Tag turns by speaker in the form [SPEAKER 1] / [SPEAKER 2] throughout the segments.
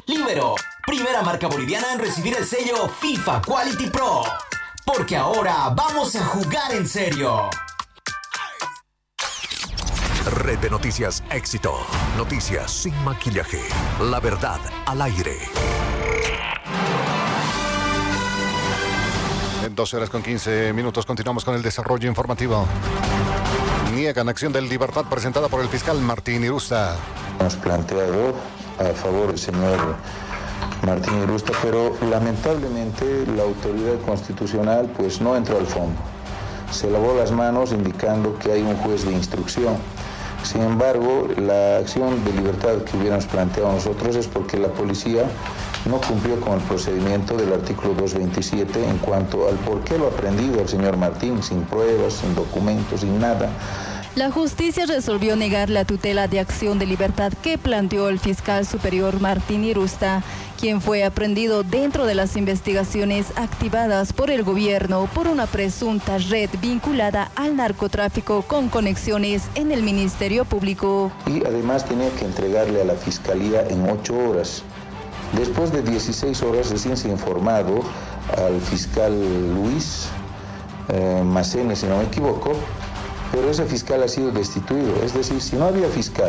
[SPEAKER 1] Libero, primera marca boliviana en recibir el sello FIFA Quality Pro. Porque ahora vamos a jugar en serio.
[SPEAKER 2] Red de Noticias Éxito. Noticias sin maquillaje. La verdad al aire.
[SPEAKER 3] En 12 horas con 15 minutos continuamos con el desarrollo informativo. Niegan acción de libertad presentada por el fiscal Martín Irusta.
[SPEAKER 4] Hemos planteado a favor del señor Martín Irusta, pero lamentablemente la autoridad constitucional pues no entró al fondo. Se lavó las manos indicando que hay un juez de instrucción. Sin embargo, la acción de libertad que hubiéramos planteado nosotros es porque la policía no cumplió con el procedimiento del artículo 227 en cuanto al por qué lo ha prendido el señor Martín, sin pruebas, sin documentos, sin nada.
[SPEAKER 5] La justicia resolvió negar la tutela de acción de libertad que planteó el fiscal superior Martín Irusta, quien fue aprehendido dentro de las investigaciones activadas por el gobierno por una presunta red vinculada al narcotráfico con conexiones en el Ministerio Público.
[SPEAKER 4] Y además tenía que entregarle a la fiscalía en 8 horas. Después de 16 horas recién se ha informado al fiscal Luis Macene, si no me equivoco, pero ese fiscal ha sido destituido. Es decir, si no había fiscal,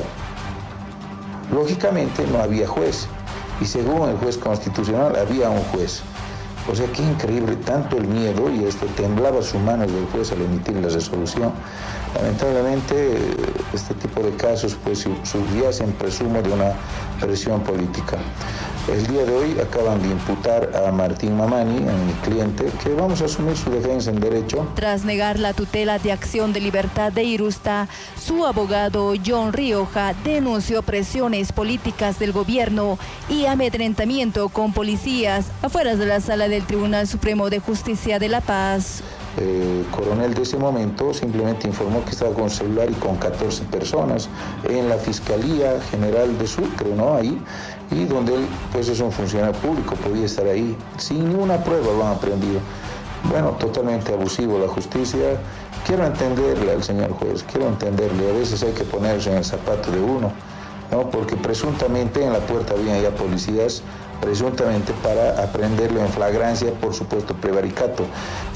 [SPEAKER 4] lógicamente no había juez. Y según el juez constitucional había un juez. O sea, qué increíble, tanto el miedo, y temblaba sus manos del juez al emitir la resolución. Lamentablemente, este tipo de casos pues subyace en presumo de una presión política. El día de hoy acaban de imputar a Martín Mamani, a mi cliente, que vamos a asumir su defensa en derecho.
[SPEAKER 5] Tras negar la tutela de acción de libertad de Irusta, su abogado John Rioja denunció presiones políticas del gobierno y amedrentamiento con policías afuera de la sala del Tribunal Supremo de Justicia de La Paz.
[SPEAKER 4] El coronel de ese momento simplemente informó que estaba con celular y con 14 personas en la Fiscalía General de Sucre, ¿no? Ahí, y donde él pues es un funcionario público, podía estar ahí, sin ninguna prueba lo han aprendido. Bueno, totalmente abusivo la justicia. Quiero entenderle al señor juez, quiero entenderle, a veces hay que ponerse en el zapato de uno, ¿no? Porque presuntamente en la puerta había ya policías, presuntamente para aprenderlo en flagrancia, por supuesto prevaricato.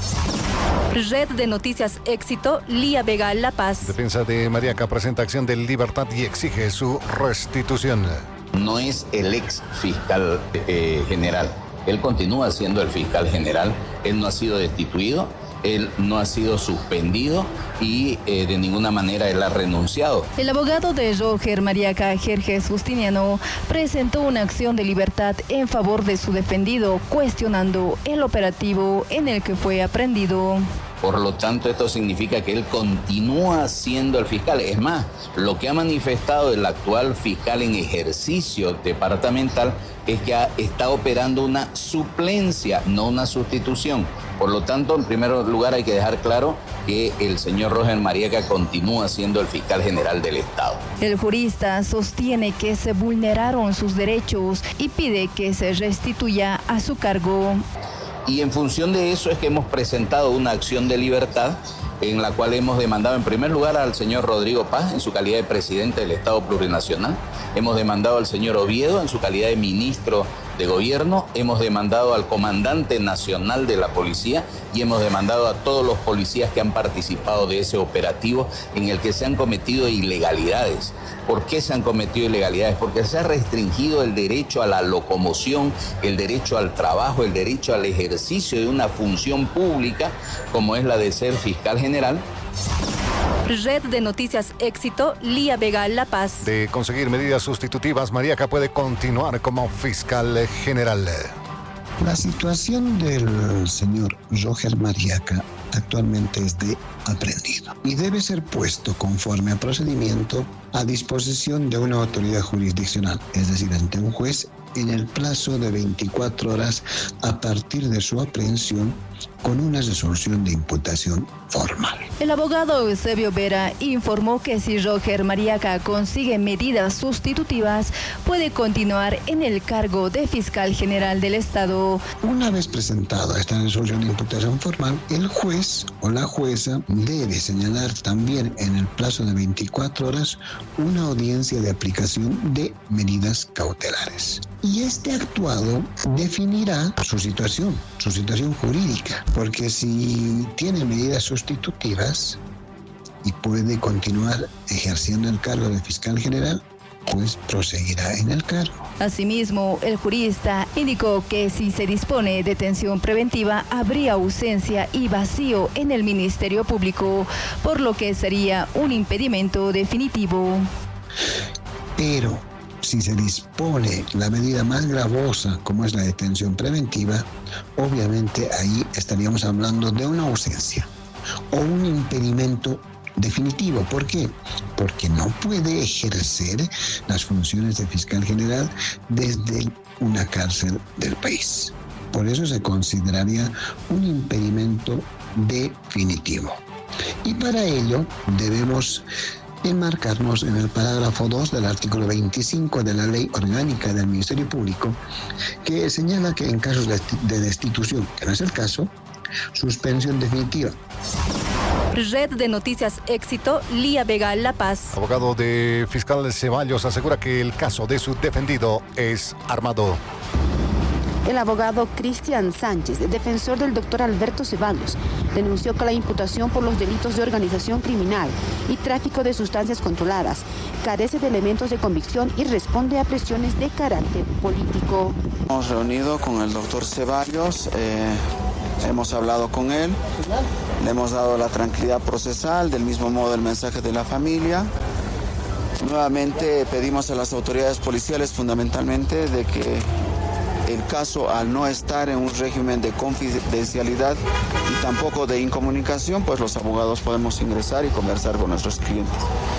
[SPEAKER 5] Red de Noticias Éxito, Lía Vega, La Paz.
[SPEAKER 3] Defensa de Mariaca presenta acción de libertad y exige su restitución.
[SPEAKER 6] No es el ex fiscal general. Él continúa siendo el fiscal general. Él no ha sido destituido, él no ha sido suspendido y de ninguna manera él ha renunciado.
[SPEAKER 5] El abogado de Roger Mariaca, Jerjes Justiniano, presentó una acción de libertad en favor de su defendido, cuestionando el operativo en el que fue aprehendido.
[SPEAKER 6] Por lo tanto, esto significa que él continúa siendo el fiscal. Es más, lo que ha manifestado el actual fiscal en ejercicio departamental es que está operando una suplencia, no una sustitución. Por lo tanto, en primer lugar hay que dejar claro que el señor Roger Mariaca continúa siendo el fiscal general del Estado.
[SPEAKER 5] El jurista sostiene que se vulneraron sus derechos y pide que se restituya a su cargo.
[SPEAKER 6] Y en función de eso es que hemos presentado una acción de libertad en la cual hemos demandado en primer lugar al señor Rodrigo Paz en su calidad de presidente del Estado Plurinacional, hemos demandado al señor Oviedo en su calidad de ministro de Gobierno, hemos demandado al comandante nacional de la policía y hemos demandado a todos los policías que han participado de ese operativo en el que se han cometido ilegalidades. ¿Por qué se han cometido ilegalidades? Porque se ha restringido el derecho a la locomoción, el derecho al trabajo, el derecho al ejercicio de una función pública como es la de ser fiscal general.
[SPEAKER 5] Red de Noticias Éxito, Lía Vega, La Paz.
[SPEAKER 3] De conseguir medidas sustitutivas, Mariaca puede continuar como fiscal general.
[SPEAKER 7] La situación del señor Roger Mariaca actualmente es de aprehendido y debe ser puesto conforme a procedimiento a disposición de una autoridad jurisdiccional, es decir, ante un juez en el plazo de 24 horas a partir de su aprehensión con una resolución de imputación formal.
[SPEAKER 5] El abogado Eusebio Vera informó que si Roger Mariaca consigue medidas sustitutivas, puede continuar en el cargo de fiscal general del Estado.
[SPEAKER 7] Una vez presentada esta resolución de imputación formal, el juez o la jueza debe señalar también en el plazo de 24 horas una audiencia de aplicación de medidas cautelares. Y este actuado definirá su situación jurídica, porque si tiene medidas sustitutivas y puede continuar ejerciendo el cargo de fiscal general, pues proseguirá en el cargo.
[SPEAKER 5] Asimismo, el jurista indicó que si se dispone de detención preventiva, habría ausencia y vacío en el Ministerio Público, por lo que sería un impedimento definitivo.
[SPEAKER 7] Pero si se dispone la medida más gravosa, como es la detención preventiva, obviamente ahí estaríamos hablando de una ausencia o un impedimento definitivo. ¿Por qué? Porque no puede ejercer las funciones de fiscal general desde una cárcel del país. Por eso se consideraría un impedimento definitivo. Y para ello debemos enmarcarnos en el parágrafo 2 del artículo 25 de la Ley Orgánica del Ministerio Público, que señala que en casos de destitución, que no es el caso, suspensión definitiva.
[SPEAKER 5] Red de Noticias Éxito, Lía Vega, La Paz.
[SPEAKER 3] Abogado de fiscal Ceballos asegura que el caso de su defendido es armado.
[SPEAKER 8] El abogado Cristian Sánchez, defensor del doctor Alberto Ceballos, denunció que la imputación por los delitos de organización criminal y tráfico de sustancias controladas carece de elementos de convicción y responde a presiones de carácter político.
[SPEAKER 9] Hemos reunido con el doctor Ceballos, hemos hablado con él, le hemos dado la tranquilidad procesal, del mismo modo el mensaje de la familia. Nuevamente pedimos a las autoridades policiales fundamentalmente de que el caso, al no estar en un régimen de confidencialidad y tampoco de incomunicación, pues los abogados podemos ingresar y conversar con nuestros clientes.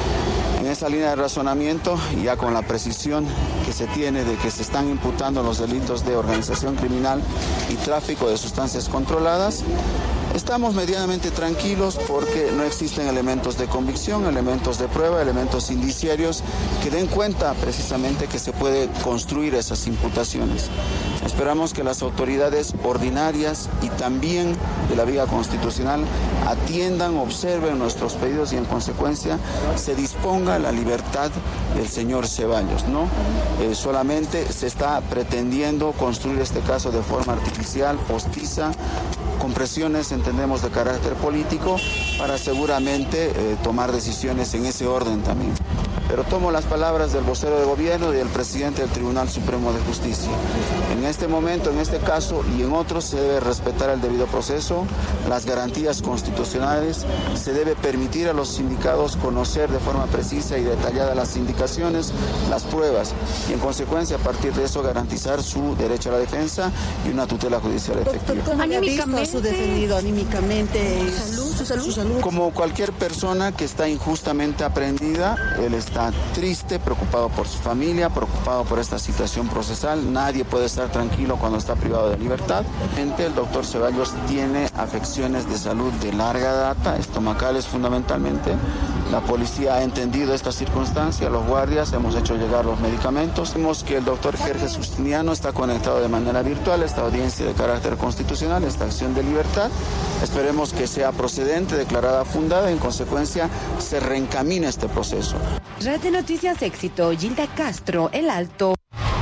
[SPEAKER 9] En esa línea de razonamiento, ya con la precisión que se tiene de que se están imputando los delitos de organización criminal y tráfico de sustancias controladas, estamos medianamente tranquilos porque no existen elementos de convicción, elementos de prueba, elementos indiciarios que den cuenta precisamente que se puede construir esas imputaciones. Esperamos que las autoridades ordinarias y también de la vía constitucional atiendan, observen nuestros pedidos y en consecuencia se disponga la libertad del señor Ceballos, ¿no? Solamente se está pretendiendo construir este caso de forma artificial, postiza, con presiones, entendemos, de carácter político, para seguramente tomar decisiones en ese orden también. Pero tomo las palabras del vocero de gobierno y del presidente del Tribunal Supremo de Justicia. En este momento, en este caso y en otros, se debe respetar el debido proceso, las garantías constitucionales, se debe permitir a los sindicados conocer de forma precisa y detallada las indicaciones, las pruebas, y en consecuencia, a partir de eso, garantizar su derecho a la defensa y una tutela judicial efectiva.
[SPEAKER 10] ¿Cómo había visto a su defendido anímicamente? ¿Su salud?
[SPEAKER 9] Como cualquier persona que está injustamente aprehendida, él está triste, preocupado por su familia, preocupado por esta situación procesal. Nadie puede estar tranquilo cuando está privado de libertad. El doctor Ceballos tiene afecciones de salud de larga data, estomacales fundamentalmente. La policía ha entendido esta circunstancia, los guardias hemos hecho llegar los medicamentos. Vemos que el doctor Jerjes Justiniano está conectado de manera virtual a esta audiencia de carácter constitucional, esta acción de libertad. Esperemos que sea procedente, declarada fundada, y en consecuencia se reencamine este proceso.
[SPEAKER 8] Red de Noticias Éxito, Gilda Castro, El Alto.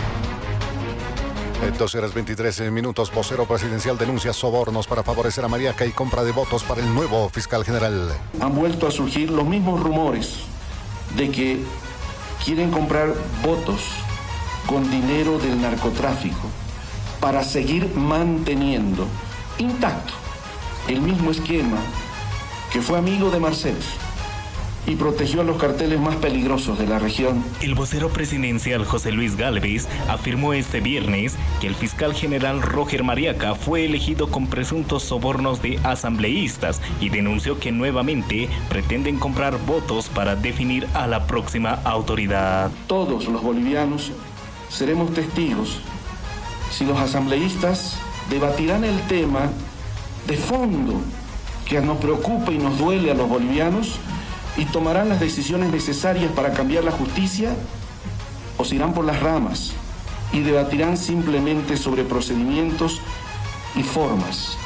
[SPEAKER 3] 12:23 vocero presidencial denuncia sobornos para favorecer a Mariaca y compra de votos para el nuevo fiscal general.
[SPEAKER 11] Han vuelto a surgir los mismos rumores de que quieren comprar votos con dinero del narcotráfico para seguir manteniendo intacto el mismo esquema que fue amigo de Marcel y protegió a los carteles más peligrosos de la región.
[SPEAKER 12] El vocero presidencial José Luis Gálvez afirmó este viernes que el fiscal general Roger Mariaca fue elegido con presuntos sobornos de asambleístas y denunció que nuevamente pretenden comprar votos para definir a la próxima autoridad.
[SPEAKER 11] Todos los bolivianos seremos testigos si los asambleístas debatirán el tema de fondo que nos preocupa y nos duele a los bolivianos y tomarán las decisiones necesarias para cambiar la justicia, o se irán por las ramas y debatirán simplemente sobre procedimientos y formas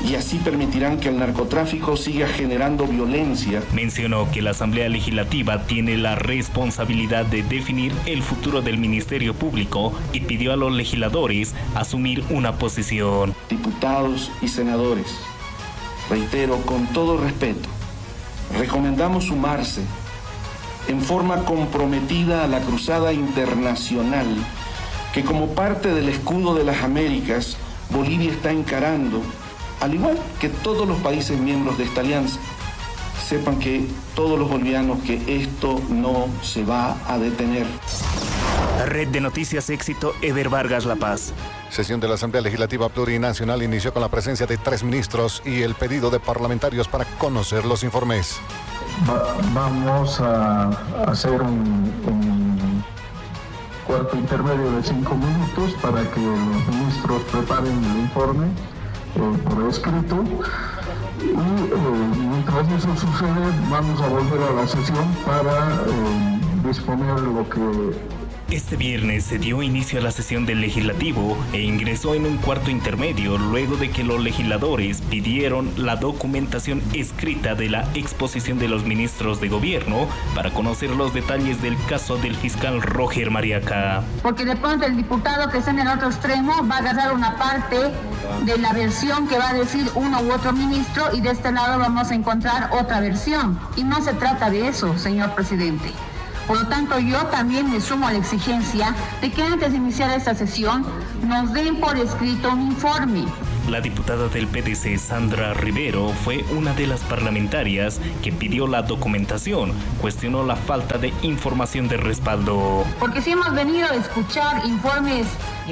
[SPEAKER 11] y así permitirán que el narcotráfico siga generando violencia.
[SPEAKER 12] Mencionó que la Asamblea Legislativa tiene la responsabilidad de definir el futuro del Ministerio Público y pidió a los legisladores asumir una posición.
[SPEAKER 11] Diputados y senadores, reitero con todo respeto, recomendamos sumarse en forma comprometida a la cruzada internacional que como parte del escudo de las Américas, Bolivia está encarando, al igual que todos los países miembros de esta alianza. Sepan que todos los bolivianos que esto no se va a detener.
[SPEAKER 12] Red de Noticias Éxito, Eber Vargas, La Paz.
[SPEAKER 3] Sesión de la Asamblea Legislativa Plurinacional inició con la presencia de 3 ministros y el pedido de parlamentarios para conocer los informes.
[SPEAKER 13] Vamos a hacer un cuarto intermedio de 5 minutos para que los ministros preparen el informe por escrito y mientras eso sucede vamos a volver a la sesión para disponer lo que...
[SPEAKER 12] Este viernes se dio inicio a la sesión del Legislativo e ingresó en un cuarto intermedio luego de que los legisladores pidieron la documentación escrita de la exposición de los ministros de gobierno para conocer los detalles del caso del fiscal Roger Mariaca.
[SPEAKER 14] Porque de pronto el diputado que está en el otro extremo va a agarrar una parte de la versión que va a decir uno u otro ministro y de este lado vamos a encontrar otra versión. Y no se trata de eso, señor presidente. Por lo tanto, yo también me sumo a la exigencia de que antes de iniciar esta sesión nos den por escrito un informe.
[SPEAKER 12] La diputada del PDC, Sandra Rivero, fue una de las parlamentarias que pidió la documentación, cuestionó la falta de información de respaldo.
[SPEAKER 14] Porque si hemos venido a escuchar informes,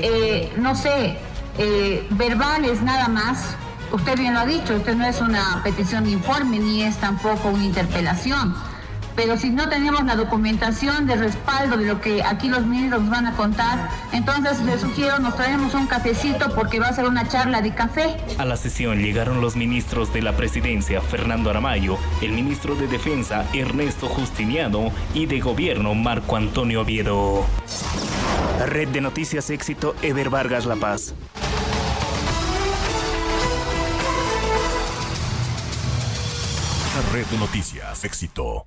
[SPEAKER 14] verbales nada más, usted bien lo ha dicho, usted no es una petición de informe ni es tampoco una interpelación. Pero si no tenemos la documentación de respaldo de lo que aquí los ministros van a contar, entonces les sugiero nos traemos un cafecito porque va a ser una charla de café.
[SPEAKER 12] A la sesión llegaron los ministros de la Presidencia, Fernando Aramayo, el ministro de Defensa, Ernesto Justiniano, y de Gobierno, Marco Antonio Oviedo. Red de Noticias Éxito, Eber Vargas, La Paz.
[SPEAKER 2] Red de Noticias Éxito.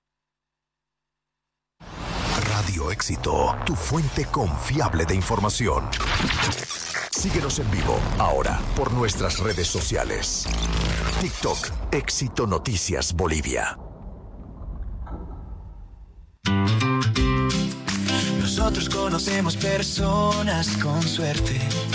[SPEAKER 2] Radio Éxito, tu fuente confiable de información. Síguenos en vivo ahora por nuestras redes sociales. TikTok, Éxito Noticias Bolivia.
[SPEAKER 15] Nosotros conocemos personas con suerte